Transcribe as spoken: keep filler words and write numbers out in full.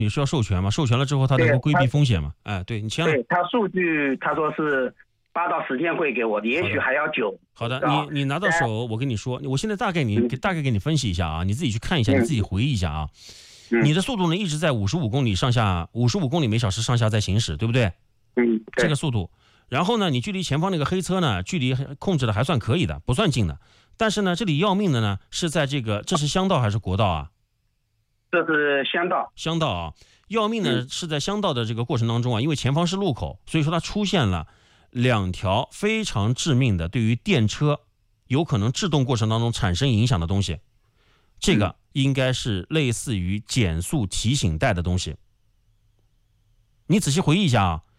你是要授权嘛？授权了之后，他能够规避风险嘛？哎，对你签了。 对他数据，他说是八到十天会给我，也许还要久。 好的，你你拿到手，我跟你说，我现在大概你、嗯、大概给你分析一下啊，你自己去看一下，你自己回忆一下啊。嗯、你的速度呢一直在五十五公里上下，五十五公里每小时上下在行驶，对不对？ 嗯， 这个速度。然后呢，你距离前方那个黑车呢，距离控制的还算可以的，不算近的。但是呢，这里要命的呢是在这个，这是乡道还是国道啊？ 这是乡道。 乡道啊，要命呢是在乡道的这个过程当中啊，因为前方是路口，所以说它出现了两条非常致命的，对于电车有可能制动过程当中产生影响的东西。这个应该是类似于减速提醒带的东西。你仔细回忆一下啊，